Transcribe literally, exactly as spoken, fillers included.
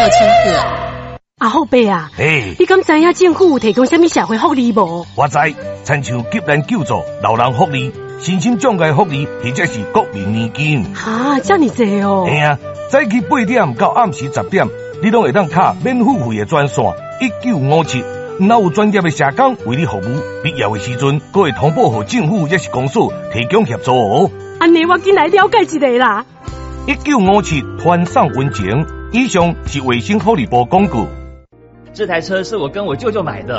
千块。 阿后伯啊， 嘿， 你敢知影政府有提供什么社会福利无？ 我知，亲像急难救助、老人福利、身心障碍福利，或者是国民年金。 哈，这么济哦。 嘿啊，早起八点到暗时十点，你拢会当卡免付费的专线一九五七，若有专业的社工为你服务，必要的时阵，阁会通报给政府也是公所提供协助哦。 安尼我进来了解一下啦。 一九五七团上温情，以上是卫生福利部广告。 这台车是我跟我舅舅买的，